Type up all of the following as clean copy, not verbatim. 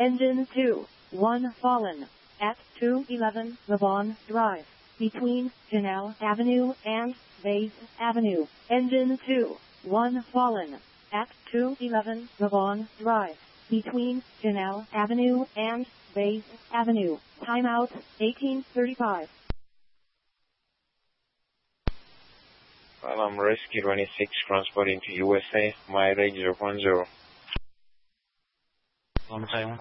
Engine 2, 1 fallen, at 211 Levon Drive, between Janelle Avenue and Bays Avenue. Engine 2, 1 fallen, at 211 Levon Drive, between Janelle Avenue and Bays Avenue. Timeout, 1835. I'm Rescue 26, transporting to USA, mileage 010. Taiwan.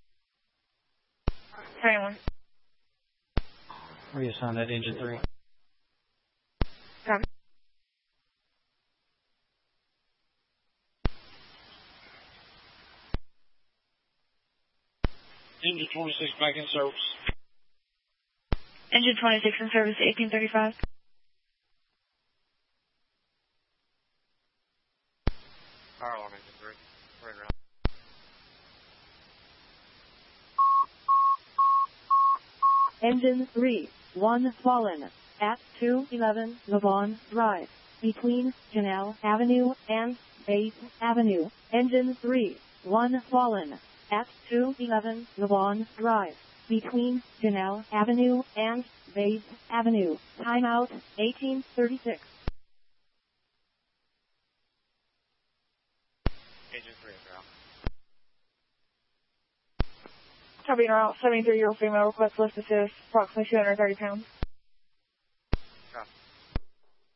Taiwan. Reassign that engine 3. Copy. Engine 26 back in service. Engine 26 in service, 1835. Power alarm engine 3. Right around. Engine 3, 1 fallen, at 211 Levon Drive, between Janelle Avenue and Bays Avenue. Engine 3, 1 fallen, at 211 Levon Drive, between Janelle Avenue and Bays Avenue. Timeout, 1836. Engine 3 is out. Copy, route 73-year-old female requests list assist, approximately 230 pounds.